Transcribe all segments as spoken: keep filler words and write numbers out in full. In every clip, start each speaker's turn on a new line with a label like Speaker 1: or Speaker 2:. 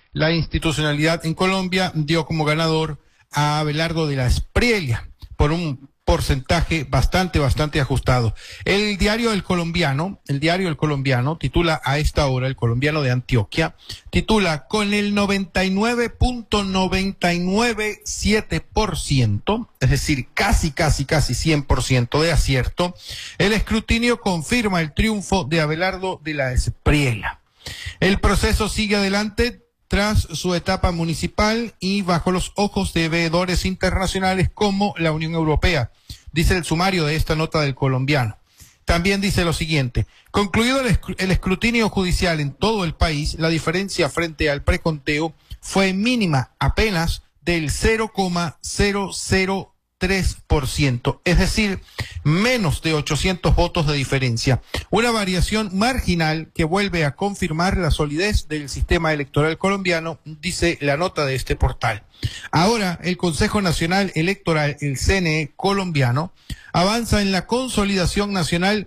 Speaker 1: la institucionalidad en Colombia dio como ganador a Abelardo de la Espriella por un porcentaje bastante, bastante ajustado. El diario El Colombiano, el diario El Colombiano titula a esta hora, El Colombiano de Antioquia, titula con el noventa y nueve punto noventa y nueve siete por ciento, es decir, casi, casi, casi cien por ciento de acierto, el escrutinio confirma el triunfo de Abelardo de la Espriella. El proceso sigue adelante tras su etapa municipal y bajo los ojos de veedores internacionales como la Unión Europea, dice el sumario de esta nota del Colombiano. También dice lo siguiente: concluido el, esc el escrutinio judicial en todo el país, la diferencia frente al preconteo fue mínima, apenas del cero coma cero cero tres por ciento, es decir, menos de ochocientos votos de diferencia. Una variación marginal que vuelve a confirmar la solidez del sistema electoral colombiano, dice la nota de este portal. Ahora, el Consejo Nacional Electoral, el C N E colombiano, avanza en la consolidación nacional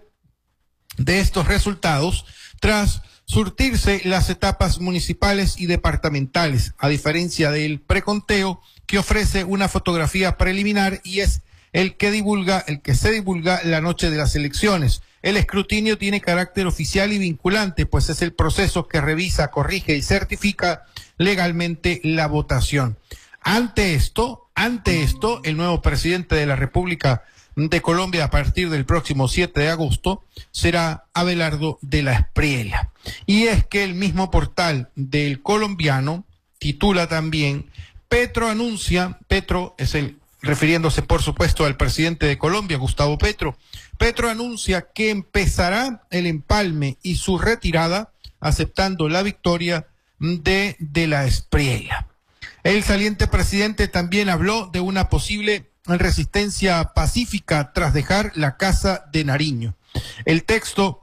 Speaker 1: de estos resultados tras surtirse las etapas municipales y departamentales, a diferencia del preconteo, que ofrece una fotografía preliminar y es el que divulga, el que se divulga la noche de las elecciones. El escrutinio tiene carácter oficial y vinculante, pues es el proceso que revisa, corrige y certifica legalmente la votación. Ante esto, ante esto, el nuevo presidente de la República de Colombia a partir del próximo siete de agosto será Abelardo de la Espriella. Y es que el mismo portal del Colombiano titula también: Petro anuncia, Petro es el, refiriéndose por supuesto al presidente de Colombia, Gustavo Petro, Petro anuncia que empezará el empalme y su retirada, aceptando la victoria de, de la Espriella. El saliente presidente también habló de una posible resistencia pacífica tras dejar la Casa de Nariño. El texto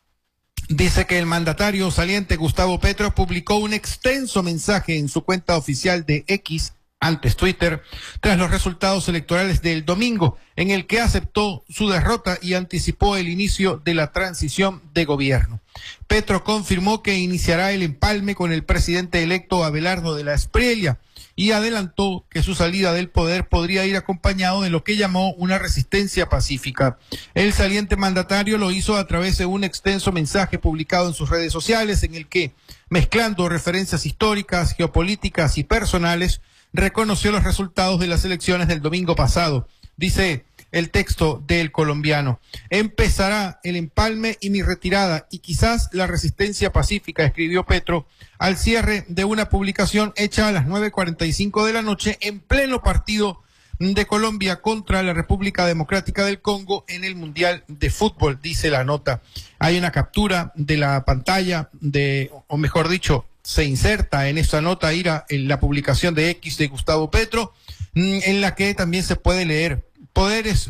Speaker 1: dice que el mandatario saliente Gustavo Petro publicó un extenso mensaje en su cuenta oficial de X, antes Twitter, tras los resultados electorales del domingo, en el que aceptó su derrota y anticipó el inicio de la transición de gobierno. Petro confirmó que iniciará el empalme con el presidente electo Abelardo de la Espriella y adelantó que su salida del poder podría ir acompañado de lo que llamó una resistencia pacífica. El saliente mandatario lo hizo a través de un extenso mensaje publicado en sus redes sociales, en el que, mezclando referencias históricas, geopolíticas y personales, reconoció los resultados de las elecciones del domingo pasado. Dice el texto del Colombiano: empezará el empalme y mi retirada y quizás la resistencia pacífica, escribió Petro al cierre de una publicación hecha a las nueve cuarenta y cinco de la noche en pleno partido de Colombia contra la República Democrática del Congo en el Mundial de Fútbol, dice la nota. Hay una captura de la pantalla de, o mejor dicho, se inserta en esa nota ira en la publicación de X de Gustavo Petro, en la que también se puede leer: poderes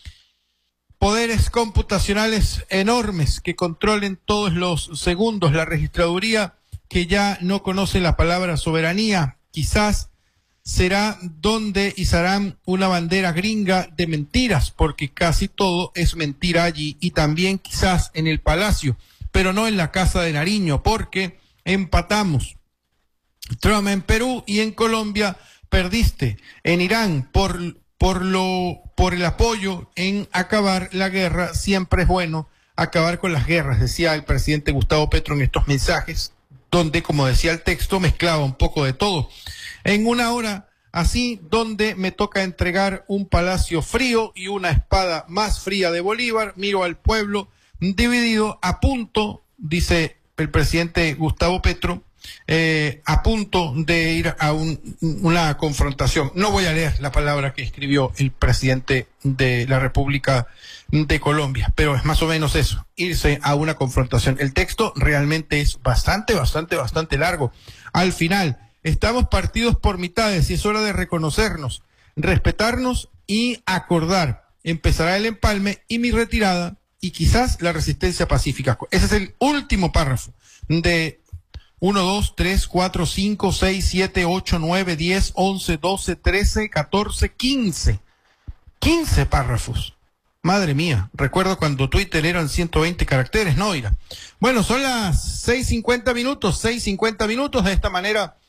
Speaker 1: poderes computacionales enormes que controlen todos los segundos la registraduría, que ya no conoce la palabra soberanía, quizás será donde izarán una bandera gringa de mentiras, porque casi todo es mentira allí, y también quizás en el Palacio, pero no en la Casa de Nariño, porque empatamos. Trump en Perú y en Colombia perdiste. En Irán, por, por, lo, por el apoyo en acabar la guerra, siempre es bueno acabar con las guerras, decía el presidente Gustavo Petro en estos mensajes, donde, como decía el texto, mezclaba un poco de todo. En una hora así, donde me toca entregar un palacio frío y una espada más fría de Bolívar, miro al pueblo dividido, a punto, dice el presidente Gustavo Petro, eh, a punto de ir a un, una confrontación. No voy a leer la palabra que escribió el presidente de la República de Colombia, pero es más o menos eso, irse a una confrontación. El texto realmente es bastante, bastante, bastante largo. Al final, estamos partidos por mitades y es hora de reconocernos, respetarnos y acordar. Empezará el empalme y mi retirada y quizás la resistencia pacífica. Ese es el último párrafo de uno, dos, tres, cuatro, cinco, seis, siete, ocho, nueve, diez, once, doce, trece, catorce, quince. quince párrafos. Madre mía, recuerdo cuando Twitter eran ciento veinte caracteres, no, Ira. Bueno, son las seis cincuenta minutos, seis cincuenta minutos. De esta manera